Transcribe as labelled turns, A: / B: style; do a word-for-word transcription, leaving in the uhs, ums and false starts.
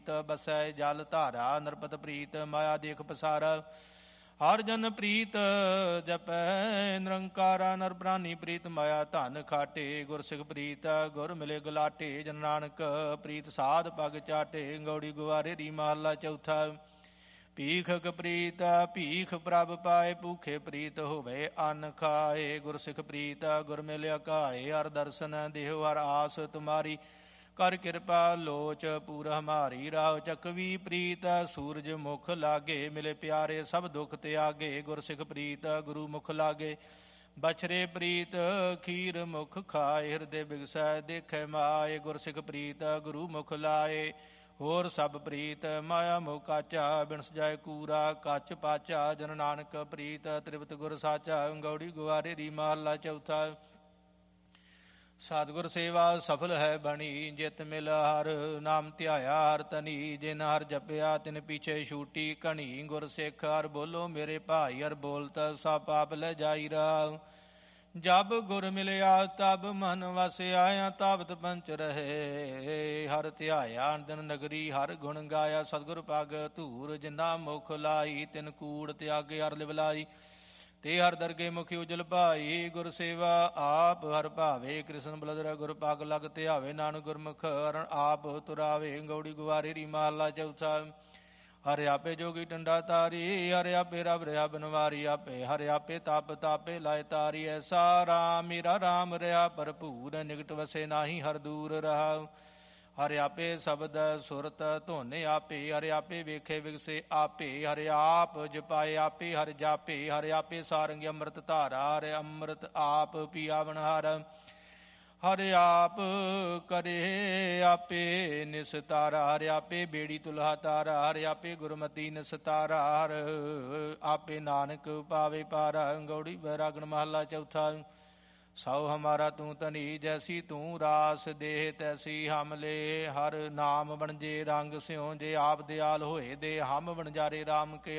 A: ਬਸੈ ਜਲ ਧਾਰਾ ਨਰਪਤ ਪ੍ਰੀਤ ਮਾਇਆ ਦੇਖ ਪਸਾਰਾ। ਹਰ ਜਨ ਪ੍ਰੀਤ ਜਪੈ ਨਿਰੰਕਾਰਾ ਨਰ ਪ੍ਰਾਨੀ ਪ੍ਰੀਤ ਮਾਇਆ ਧਨ ਖਾਟੇ। ਗੁਰ ਸਿੱਖ ਪ੍ਰੀਤ ਗੁਰ ਮਿਲੇ ਗੁਲਾਟੇ ਜਨ ਨਾਨਕ ਪ੍ਰੀਤ ਸਾਧ ਪਗ ਚਾਟੇ। ਗੌੜੀ ਗੁਵਾਰੇ ਰੀ ਮਹੱਲਾ ਚੌਥਾ। ਭੀਖਕ ਪ੍ਰੀਤ ਭੀਖ ਪ੍ਰਭ ਪਾਏ ਭੂਖੇ ਪ੍ਰੀਤ ਹੋਵੇ ਅੰਨ ਖਾਏ। ਗੁਰ ਸਿੱਖ ਪ੍ਰੀਤ ਗੁਰ ਮਿਲਿਆ ਘਾਏ ਹਰ ਦਰਸ਼ਨ ਦੇਹੁ ਹਰ ਆਸ ਤੁਮਾਰੀ। ਕਰ ਕਿਰਪਾ ਲੋਚ ਪੂਰ ਹਮਾਰੀ ਰਾਹ ਚੱਕਵੀ ਪ੍ਰੀਤ ਸੂਰਜ ਮੁਖ ਲਾਗੇ। ਮਿਲੇ ਪਿਆਰੇ ਸਭ ਦੁਖ ਤਿਆਗੇ। ਗੁਰ ਸਿੱਖ ਪ੍ਰੀਤ ਗੁਰੂ ਮੁਖ ਲਾਗੇ। ਬਛਰੇ ਪ੍ਰੀਤ ਖੀਰ ਮੁਖ ਖਾਏ ਹਿਰਦੇ ਬਿਗਸੈ ਦੇਖੈ ਮਾਏ। ਗੁਰ ਸਿੱਖ ਪ੍ਰੀਤ ਗੁਰੂ ਮੁਖ ਲਾਏ। ਹੋਰ ਸਭ ਪ੍ਰੀਤ ਮਾਇਆ ਮੋਹ ਕਾਚਾ ਬਿਨ ਸਜਾਏ ਕੂਰਾ ਕੱਚ ਪਾਚਾ। ਜਨ ਨਾਨਕ ਪ੍ਰੀਤ ਤ੍ਰਿਪਤ ਗੁਰ ਸਾਚਾ। ਗੌੜੀ ਗੁਵਾਰੇ ਰੀ ਮਹੱਲਾ ਚੌਥਾ। ਸਤਿਗੁਰ ਸੇਵਾ ਸਫਲ ਹੈ ਬਣੀ ਜਿਤ ਮਿਲ ਹਰ ਨਾਮ ਧਿਆਇਆ ਹਰ ਤਨੀ। ਜਿਨ ਹਰ ਜਪਿਆ ਤਿਨ ਪਿਛੇ ਛੂਟੀ ਘਣੀ। ਗੁਰ ਸਿੱਖ ਹਰ ਬੋਲੋ ਮੇਰੇ ਭਾਈ ਹਰ ਬੋਲਤ ਸਭ ਪਾਪ ਲੈ ਜਾਈ ਰਾਹ। ਜਬ ਗੁਰ ਮਿਲਿਆ ਤਬ ਮਨ ਵਸਿਆ ਤਾਵਤ ਪੰਚ ਰਹੇ। ਹਰ ਧਿਆਇਆ ਦਿਨ ਨਗਰੀ ਹਰ ਗੁਣ ਗਾਇਆ। ਸਤਿਗੁਰ ਪਗ ਧੂਰ ਜਿੰਨਾ ਮੁਖ ਲਾਈ ਤਿਨ ਕੂੜ ਤਿਆਗੇ ਹਰ ਲਿਵਲਾਈ। ਤੇ ਹਰ ਦਰਗੇ ਮੁਖੀ ਉਜਲ ਭਾਈ। ਗੁਰ ਸੇਵਾ ਆਪ ਹਰ ਭਾਵੇ ਕ੍ਰਿਸ਼ਨ ਬਲਦਰ ਗੁਰ ਪਗ ਲਗ ਧਿਆਵੇ। ਨਾਨਕ ਗੁਰਮੁਖ ਹਰਨ ਆਪ ਤੁਰਾਵੇ। ਗੌੜੀ ਗੁਵਾਰੇ ਰੀ ਮਹੱਲਾ ਚੌਥਾ। ਹਰਿ ਆਪੇ ਜੋਗੀ ਟੰਡਾ ਤਾਰੀ ਹਰਿ ਆਪੇ ਰਬ ਰਿਹਾ ਬਨਵਾਰੀ। ਆਪੇ ਹਰਿ ਆਪੇ ਤਪ ਤਾਪੇ ਲਾਇ ਤਾਰੀ। ਐਸਾ ਰਾਮ ਮੇਰਾ ਰਾਮ ਰਿਹਾ ਭਰਪੂਰ ਨਿਕਟ ਵਸੇ ਨਾਹੀ ਹਰ ਦੂਰ ਰਹਾ। ਹਰਿ ਆਪੇ ਸ਼ਬਦ ਸੁਰਤ ਧੋਨੇ ਆਪੇ। ਹਰਿ ਆਪੇ ਵੇਖੇ ਵਿਗਸੇ ਆਪੇ। ਹਰਿ ਆਪ ਜਪਾਏ ਆਪੇ ਹਰਿ ਜਾਪੇ। ਹਰਿ ਆਪੇ ਸਾਰੰਗੀ ਅੰਮ੍ਰਿਤ ਧਾਰਾ। ਹਰਿ ਅੰਮ੍ਰਿਤ ਆਪ ਪੀਆਵਨ ਹਰ। ਹਰਿ ਆਪ ਕਰੇ ਆਪੇ ਨਿਸਤਾਰਾ। ਹਰਿ ਆਪੇ ਬੇੜੀ ਤੁਲਹਾ ਤਾਰਾ। ਹਰਿ ਆਪੇ ਗੁਰਮਤੀ ਨਿਸਤਾਰਾ। ਹਰ ਆਪੇ ਨਾਨਕ ਪਾਵੇ ਪਾਰਾ। ਗੌੜੀ ਬੈਰਾਗਣ ਮਹੱਲਾ ਚੌਥਾ। ਸਉ ਹਮਾਰਾ ਤੂੰ ਤਨੀ ਜੈਸੀ ਤੂੰ ਰਾਸ ਦੇਹ ਤੈਸੀ ਹਮ ਲੈ। ਹਰ ਨਾਮ ਬਣਜੇ ਰੰਗ ਸਿਉ ਜੇ ਆਪ ਦਿਆਲ ਹੋਏ ਦੇ। ਹਮ ਵਣਜਾਰੇ ਰਾਮ ਕੇ